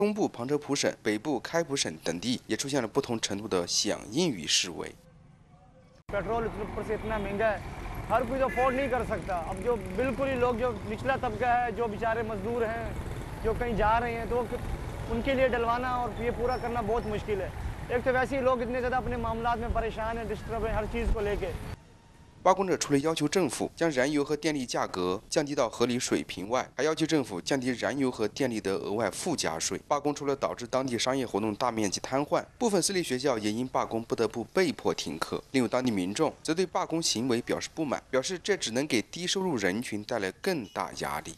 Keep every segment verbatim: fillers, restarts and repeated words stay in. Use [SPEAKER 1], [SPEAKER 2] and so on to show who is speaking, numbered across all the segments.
[SPEAKER 1] 东部旁遮普省、北部开普省等地也出现了不同程度的响应与示威。
[SPEAKER 2] पेट्रोल ऊपर से इतना महंगा है, हर कोई तो अफोर्ड नहीं कर सकता। अब जो बिल्कुल ही लोग जो निचला तबका है, जो बेचारे मजदूर हैं, जो कहीं जा रहे हैं, तो उनके लिए डलवाना और ये पूरा करना बहुत मुश्किल है। एक तो वैसे ही लोग इतने ज़्यादा अपने मामलात में परेशान हैं, डिस्टर्ब हैं हर चीज़ को लेके।
[SPEAKER 1] 罢工者除了要求政府将燃油和电力价格降低到合理水平外，还要求政府降低燃油和电力的额外附加税。罢工除了导致当地商业活动大面积瘫痪，部分私立学校也因罢工不得不被迫停课。另有当地民众则对罢工行为表示不满，表示这只能给低收入人群带来更大压力。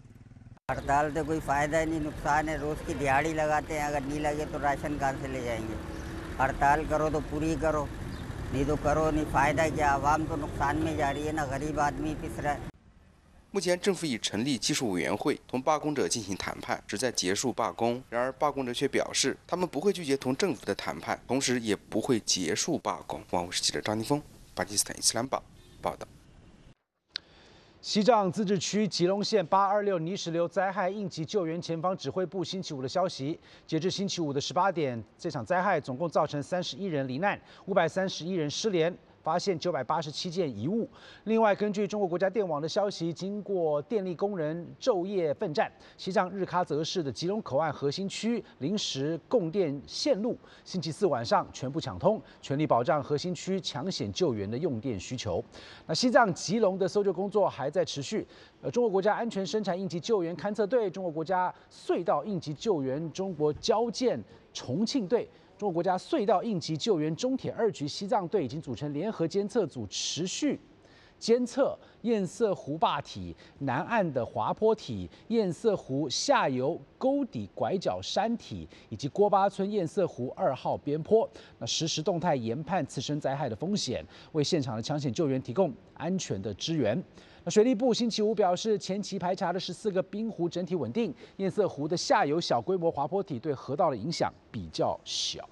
[SPEAKER 3] हड़ताल से कोई फायदा नहीं, नुकसान है। रोज की दिहाड़ी लगाते हैं, अगर नहीं लगे तो राशन कहाँ से ले जाएंगे। हड़ताल करो तो पूरी करो, नहीं तो करो नहीं, फायदा क्या? आवाम तो नुकसान में जा रही है ना, गरीब आदमी पिस रहा है。
[SPEAKER 1] 目前，政府已成立技术委员会，同罢工者进行谈判，旨在结束罢工。然而，罢工者却表示，他们不会拒绝同政府的谈判，同时也不会结束罢工。万物时记者张宁峰，巴基斯坦伊斯兰报报道。
[SPEAKER 4] 西藏自治区吉隆县八二六泥石流灾害应急救援前方指挥部星期五的消息，截至星期五的十八点，这场灾害总共造成三十一人罹难，五百三十一人失联。发现九百八十七件遗物。另外，根据中国国家电网的消息，经过电力工人昼夜奋战，西藏日喀则市的吉隆口岸核心区临时供电线路星期四晚上全部抢通，全力保障核心区抢险救援的用电需求。那西藏吉隆的搜救工作还在持续。呃，中国国家安全生产应急救援勘测队、中国国家隧道应急救援中国交建重庆队。中国国家隧道应急救援中铁二局西藏队已经组成联合监测组，持续监测堰塞湖坝体南岸的滑坡体、堰塞湖下游沟底拐角山体以及郭巴村堰塞湖二号边坡，那实时动态研判次生灾害的风险，为现场的抢险救援提供安全的支援。那水利部星期五表示，前期排查的十四个冰湖整体稳定，堰塞湖的下游小规模滑坡体对河道的影响比较小。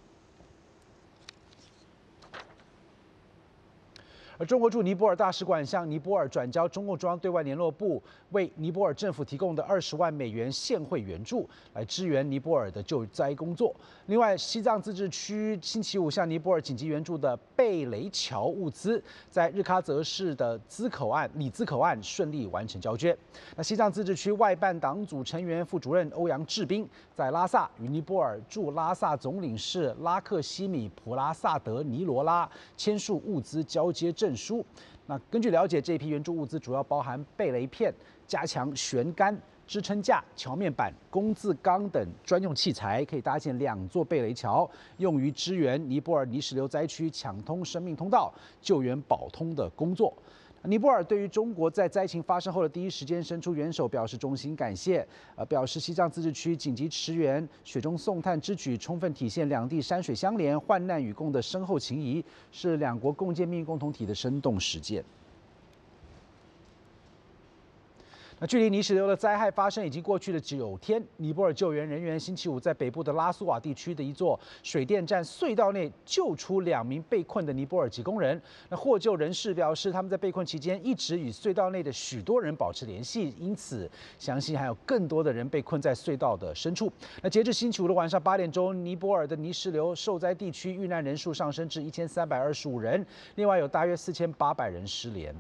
[SPEAKER 4] 而中国驻尼泊尔大使馆向尼泊尔转交中共中央对外联络部为尼泊尔政府提供的二十万美元现汇援助，来支援尼泊尔的救灾工作。另外，西藏自治区星期五向尼泊尔紧急援助的贝雷桥物资，在日喀则市的孜口岸里孜口岸顺利完成交接。那西藏自治区外办党组成员副主任欧阳志斌在拉萨与尼泊尔驻拉萨总领事拉克西米普拉萨德尼罗拉签署物资交接证书。那根据了解，这批援助物资主要包含贝雷片、加强悬杆、支撑架、桥面板、工字钢等专用器材，可以搭建两座贝雷桥，用于支援尼泊尔泥石流灾区抢通生命通道、救援保通的工作。尼泊尔对于中国在灾情发生后的第一时间伸出援手表示衷心感谢，呃，表示西藏自治区紧急驰援、雪中送炭之举，充分体现两地山水相连、患难与共的深厚情谊，是两国共建命运共同体的生动实践。那距离泥石流的灾害发生已经过去了九天，尼泊尔救援人员星期五在北部的拉苏瓦地区的一座水电站隧道内救出两名被困的尼泊尔籍工人。那获救人士表示，他们在被困期间一直与隧道内的许多人保持联系，因此相信还有更多的人被困在隧道的深处。那截至星期五的晚上八点钟，尼泊尔的泥石流受灾地区遇难人数上升至一千三百二十五人，另外有大约四千八百人失联。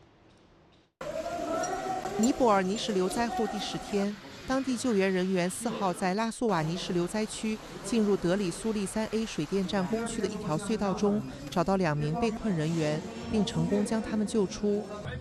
[SPEAKER 5] 尼泊尔泥石流灾后第十天，当地救援人员四号在拉苏瓦泥石流灾区进入德里苏利三 A 水电站工区的一条隧道中，找到两名被困人员，并成功将他们救出。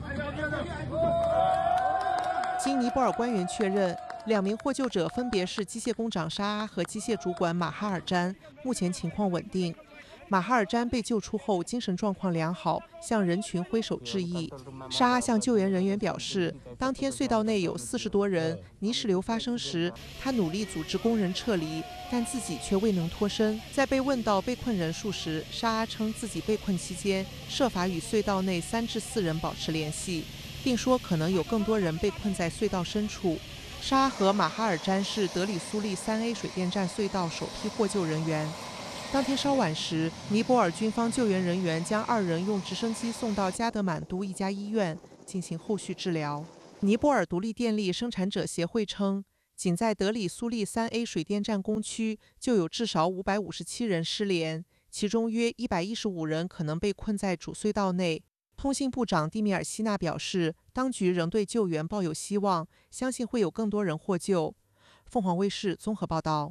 [SPEAKER 5] 经尼泊尔官员确认，两名获救者分别是机械工长沙阿和机械主管马哈尔詹，目前情况稳定。马哈尔詹被救出后，精神状况良好，向人群挥手致意。沙阿向救援人员表示，当天隧道内有四十多人，泥石流发生时，他努力组织工人撤离，但自己却未能脱身。在被问到被困人数时，沙阿称自己被困期间设法与隧道内三至四人保持联系，并说可能有更多人被困在隧道深处。沙阿和马哈尔詹是德里苏利三 A 水电站隧道首批获救人员。当天稍晚时，尼泊尔军方救援人员将二人用直升机送到加德满都一家医院进行后续治疗。尼泊尔独立电力生产者协会称， 仅在德里苏利三 A 水电站工区就有至少五百五十七人失联，其中约一百一十五人可能被困在主隧道内。通信部长蒂米尔西纳表示，当局仍对救援抱有希望，相信会有更多人获救。凤凰卫视综合报道。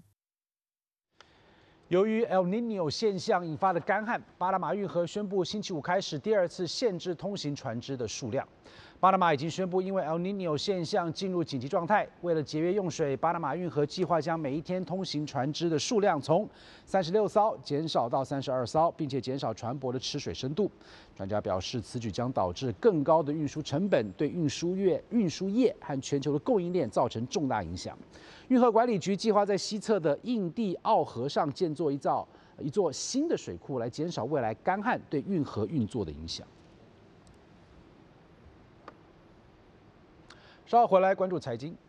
[SPEAKER 4] 由于 El Niño 现象引发的干旱，巴拿马运河宣布星期五开始第二次限制通行船只的数量。巴拿马已经宣布，因为 El Niño 现象进入紧急状态。为了节约用水，巴拿马运河计划将每一天通行船只的数量从三十六艘减少到三十二艘，并且减少船舶的吃水深度。专家表示，此举将导致更高的运输成本，对运输业、运输业和全球的供应链造成重大影响。运河管理局计划在西侧的印第奥河上建造一造一座新的水库，来减少未来干旱对运河运作的影响。稍后回来关注财经。